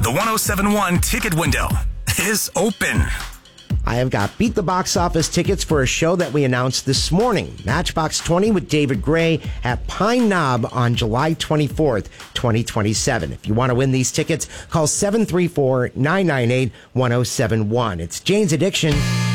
The 1071 ticket window is open. I have got Beat the Box Office tickets for a show that we announced this morning. Matchbox 20 with David Gray at Pine Knob on July 24th, 2027. If you want to win these tickets, call 734-998-1071. It's Jane's Addiction.